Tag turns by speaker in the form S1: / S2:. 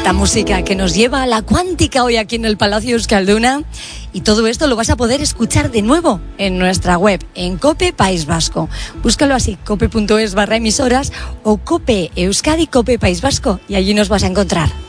S1: Esta música que nos lleva a la cuántica hoy aquí en el Palacio Euskalduna. Y todo esto lo vas a poder escuchar de nuevo en nuestra web, en COPE País Vasco. Búscalo así, cope.es/emisoras o COPE Euskadi, COPE País Vasco, y allí nos vas a encontrar.